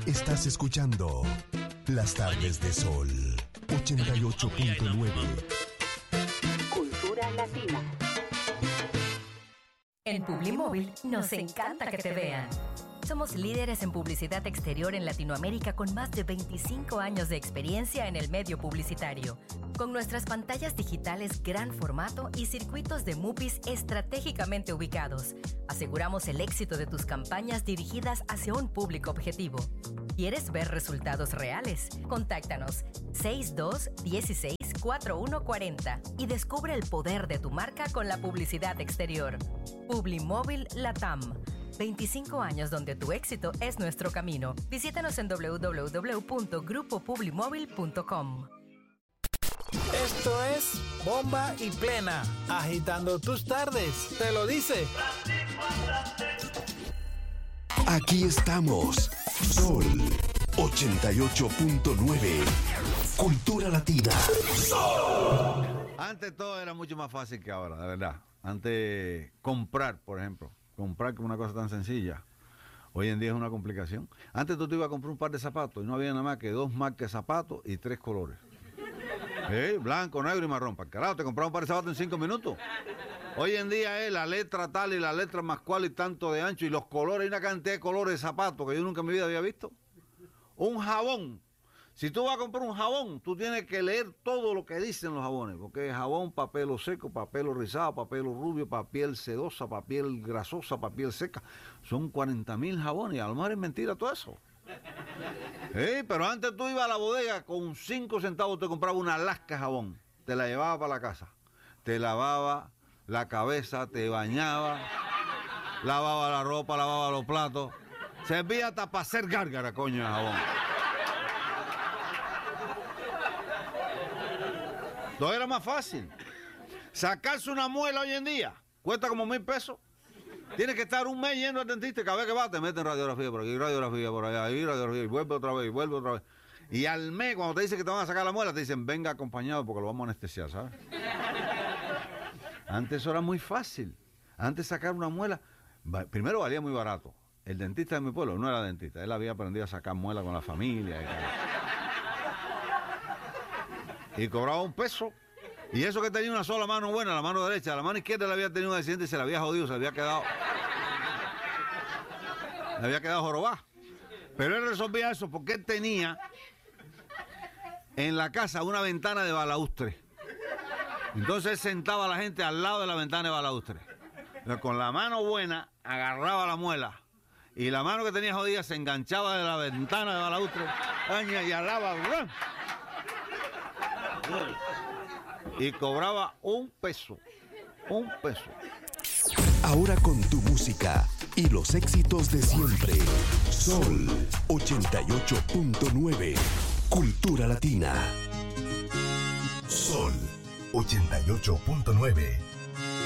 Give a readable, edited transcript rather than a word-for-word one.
Estás escuchando Las Tardes de Sol 88.9. Cultura Latina. En Publimóvil nos encanta que te vean. Somos líderes en publicidad exterior en Latinoamérica con más de 25 años de experiencia en el medio publicitario. Con nuestras pantallas digitales gran formato y circuitos de MUPIs estratégicamente ubicados, aseguramos el éxito de tus campañas dirigidas hacia un público objetivo. ¿Quieres ver resultados reales? Contáctanos 6216-4140 y descubre el poder de tu marca con la publicidad exterior. Publimóvil Latam. 25 años donde tu éxito es nuestro camino. Visítanos en www.grupopublimóvil.com. Esto es Bomba y Plena, agitando tus tardes. Te lo dice. Aquí estamos. Sol 88.9. Cultura Latina. Antes todo era mucho más fácil que ahora, de verdad. Antes comprar, por ejemplo. Comprar como una cosa tan sencilla. Hoy en día es una complicación. Antes tú te ibas a comprar un par de zapatos y no había nada más que 2 marcas de zapatos y 3 colores. Blanco, negro y marrón. Para carajo, te compraba un par de zapatos en 5 minutos. Hoy en día es la letra tal y la letra más cual y tanto de ancho y los colores, hay una cantidad de colores de zapatos que yo nunca en mi vida había visto. Un jabón. Si tú vas a comprar un jabón, tú tienes que leer todo lo que dicen los jabones, porque es jabón para pelo seco, para pelo rizado, para pelo rubio, para piel sedosa, para piel grasosa, para piel seca. Son 40.000 jabones y a lo mejor es mentira todo eso. Pero antes tú ibas a la bodega, con 5 centavos te compraba una lasca de jabón, te la llevaba para la casa, te lavaba la cabeza, te bañaba, lavaba la ropa, lavaba los platos, servía hasta para hacer gárgara, coño, de jabón. Todo era más fácil. Sacarse una muela hoy en día cuesta como 1.000 pesos. Tienes que estar un mes yendo al dentista y cada vez que vas te meten radiografía por aquí, radiografía por allá, ahí radiografía, y vuelve otra vez, y vuelve otra vez. Y al mes, cuando te dicen que te van a sacar la muela, te dicen, venga acompañado porque lo vamos a anestesiar, ¿sabes? Antes eso era muy fácil. Antes sacar una muela, primero valía muy barato. El dentista de mi pueblo no era dentista, él había aprendido a sacar muela con la familia. Y cobraba 1 peso. Y eso que tenía una sola mano buena, la mano derecha, la mano izquierda le había tenido un accidente y se le había jodido, se le había quedado jorobada. Pero él resolvía eso porque él tenía en la casa una ventana de balaustre. Entonces él sentaba a la gente al lado de la ventana de balaustre. Entonces, con la mano buena agarraba la muela y la mano que tenía jodida se enganchaba de la ventana de balaustre y alaba. Y cobraba 1 peso. 1 peso. Ahora con tu música y los éxitos de siempre. Sol 88.9. Cultura Latina. Sol 88.9.